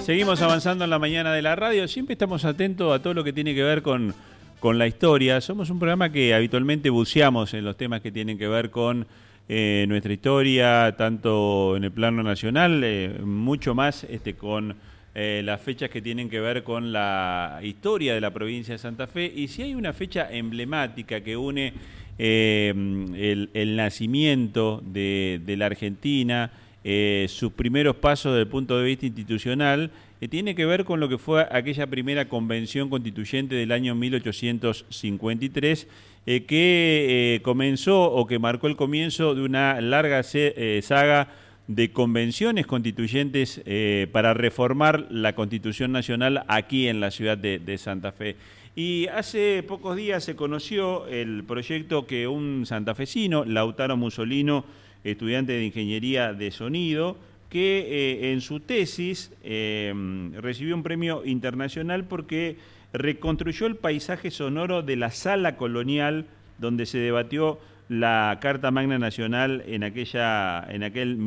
Seguimos avanzando en la mañana de la radio. Siempre estamos atentos a todo lo que tiene que ver con la historia. Somos un programa que habitualmente buceamos en los temas que tienen que ver con nuestra historia, tanto en el plano nacional, mucho más con las fechas que tienen que ver con la historia de la provincia de Santa Fe. Y si hay una fecha emblemática que une el nacimiento de la Argentina, sus primeros pasos desde el punto de vista institucional, tiene que ver con lo que fue aquella primera convención constituyente del año 1853, que comenzó o que marcó el comienzo de una larga saga de convenciones constituyentes para reformar la Constitución Nacional aquí en la ciudad de Santa Fe. Y hace pocos días se conoció el proyecto que un santafesino, Lautaro Musolino, estudiante de Ingeniería de Sonido, que en su tesis recibió un premio internacional porque reconstruyó el paisaje sonoro de la sala colonial donde se debatió la Carta Magna Nacional en aquel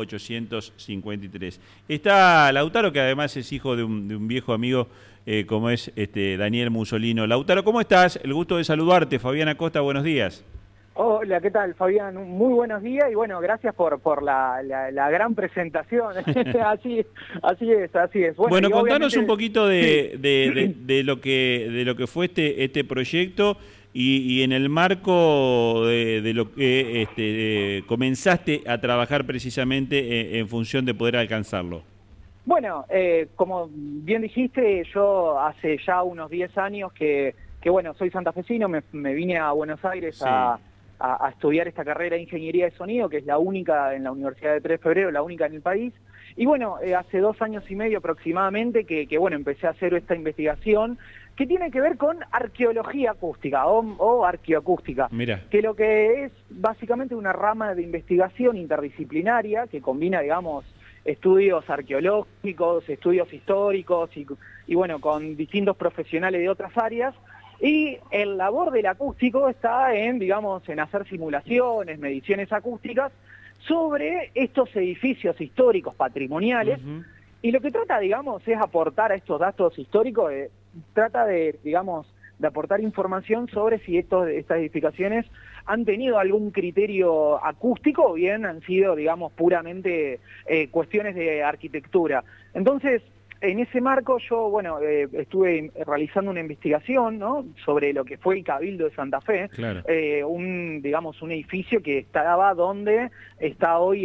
1853. Está Lautaro, que además es hijo de un viejo amigo como es Daniel Musolino. Lautaro, ¿cómo estás? El gusto de saludarte. Fabián Acosta, buenos días. Hola, ¿qué tal, Fabián? Muy buenos días y bueno, gracias por la gran presentación. así es. Bueno, contanos un poquito de lo que fue este proyecto y en el marco de lo que comenzaste a trabajar precisamente en función de poder alcanzarlo. Bueno, como bien dijiste, yo hace ya unos 10 años que bueno, soy santafesino, me vine a Buenos Aires sí. a estudiar esta carrera de Ingeniería de Sonido, que es la única en la Universidad de 3 de Febrero, la única en el país. Y bueno, hace 2 años y medio aproximadamente que bueno, empecé a hacer esta investigación que tiene que ver con arqueología acústica o arqueoacústica. Mira. Que lo que es básicamente una rama de investigación interdisciplinaria que combina, digamos, estudios arqueológicos, estudios históricos y bueno, con distintos profesionales de otras áreas. Y el labor del acústico está en, digamos, en hacer simulaciones, mediciones acústicas sobre estos edificios históricos patrimoniales. Y lo que trata, digamos, es aportar a estos datos históricos, trata de, digamos, de aportar información sobre si estas edificaciones han tenido algún criterio acústico o bien han sido, digamos, puramente cuestiones de arquitectura. Entonces, en ese marco yo, bueno, estuve realizando una investigación, ¿no?, sobre lo que fue el Cabildo de Santa Fe, claro. digamos, un edificio que estaba donde está hoy